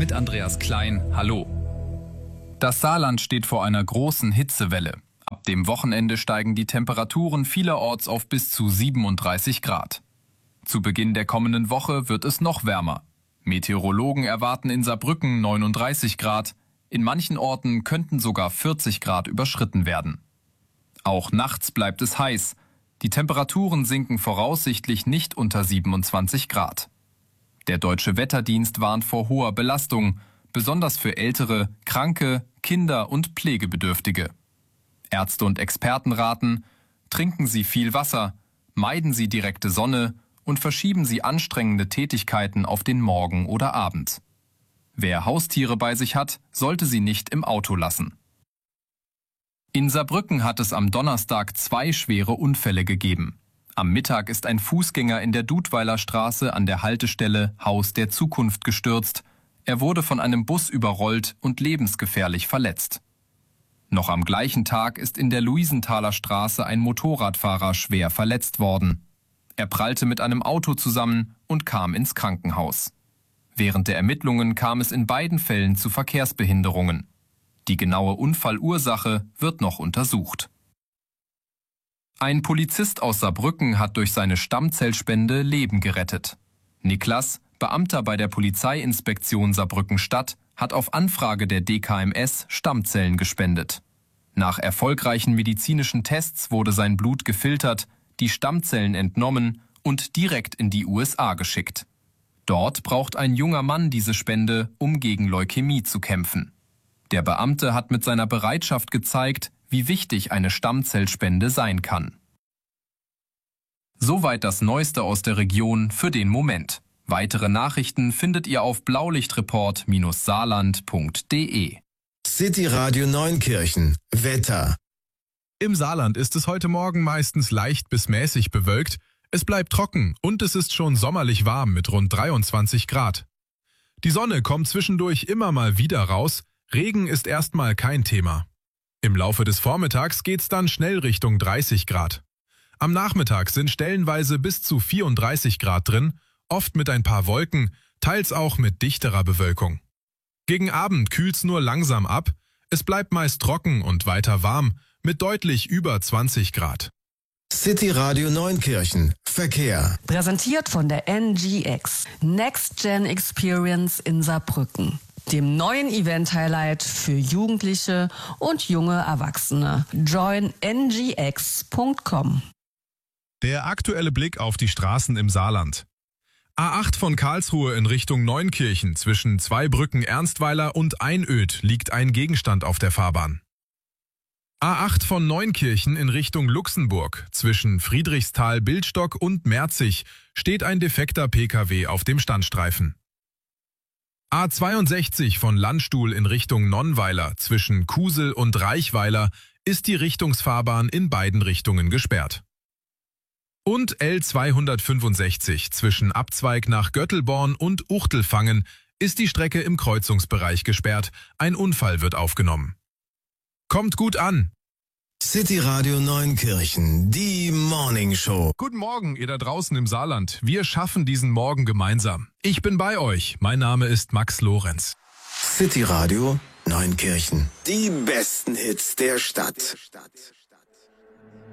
mit Andreas Klein. Hallo. Das Saarland steht vor einer großen Hitzewelle. Ab dem Wochenende steigen die Temperaturen vielerorts auf bis zu 37 Grad. Zu Beginn der kommenden Woche wird es noch wärmer. Meteorologen erwarten in Saarbrücken 39 Grad. In manchen Orten könnten sogar 40 Grad überschritten werden. Auch nachts bleibt es heiß. Die Temperaturen sinken voraussichtlich nicht unter 27 Grad. Der Deutsche Wetterdienst warnt vor hoher Belastung, besonders für Ältere, Kranke, Kinder und Pflegebedürftige. Ärzte und Experten raten, trinken Sie viel Wasser, meiden Sie direkte Sonne und verschieben Sie anstrengende Tätigkeiten auf den Morgen oder Abend. Wer Haustiere bei sich hat, sollte sie nicht im Auto lassen. In Saarbrücken hat es am Donnerstag 2 schwere Unfälle gegeben. Am Mittag ist ein Fußgänger in der Dudweiler Straße an der Haltestelle Haus der Zukunft gestürzt. Er wurde von einem Bus überrollt und lebensgefährlich verletzt. Noch am gleichen Tag ist in der Luisenthaler Straße ein Motorradfahrer schwer verletzt worden. Er prallte mit einem Auto zusammen und kam ins Krankenhaus. Während der Ermittlungen kam es in beiden Fällen zu Verkehrsbehinderungen. Die genaue Unfallursache wird noch untersucht. Ein Polizist aus Saarbrücken hat durch seine Stammzellspende Leben gerettet. Niklas, Beamter bei der Polizeiinspektion Saarbrücken-Stadt, hat auf Anfrage der DKMS Stammzellen gespendet. Nach erfolgreichen medizinischen Tests wurde sein Blut gefiltert, die Stammzellen entnommen und direkt in die USA geschickt. Dort braucht ein junger Mann diese Spende, um gegen Leukämie zu kämpfen. Der Beamte hat mit seiner Bereitschaft gezeigt, wie wichtig eine Stammzellspende sein kann. Soweit das Neueste aus der Region für den Moment. Weitere Nachrichten findet ihr auf blaulichtreport-saarland.de. City Radio Neunkirchen. Wetter. Im Saarland ist es heute Morgen meistens leicht bis mäßig bewölkt. Es bleibt trocken und es ist schon sommerlich warm mit rund 23 Grad. Die Sonne kommt zwischendurch immer mal wieder raus. Regen ist erstmal kein Thema. Im Laufe des Vormittags geht's dann schnell Richtung 30 Grad. Am Nachmittag sind stellenweise bis zu 34 Grad drin, oft mit ein paar Wolken, teils auch mit dichterer Bewölkung. Gegen Abend kühlt's nur langsam ab, es bleibt meist trocken und weiter warm, mit deutlich über 20 Grad. City Radio Neunkirchen. Verkehr. Präsentiert von der NGX, Next Gen Experience in Saarbrücken. Dem neuen Event-Highlight für Jugendliche und junge Erwachsene. Join ngx.com. Der aktuelle Blick auf die Straßen im Saarland. A8 von Karlsruhe in Richtung Neunkirchen zwischen Zweibrücken Ernstweiler und Einöd liegt ein Gegenstand auf der Fahrbahn. A8 von Neunkirchen in Richtung Luxemburg zwischen Friedrichsthal-Bildstock und Merzig steht ein defekter Pkw auf dem Standstreifen. A62 von Landstuhl in Richtung Nonnweiler zwischen Kusel und Reichweiler ist die Richtungsfahrbahn in beiden Richtungen gesperrt. Und L265 zwischen Abzweig nach Göttelborn und Uchtelfangen ist die Strecke im Kreuzungsbereich gesperrt. Ein Unfall wird aufgenommen. Kommt gut an! City Radio Neunkirchen, die Morning Show. Guten Morgen, ihr da draußen im Saarland. Wir schaffen diesen Morgen gemeinsam. Ich bin bei euch. Mein Name ist Max Lorenz. City Radio Neunkirchen, die besten Hits der Stadt.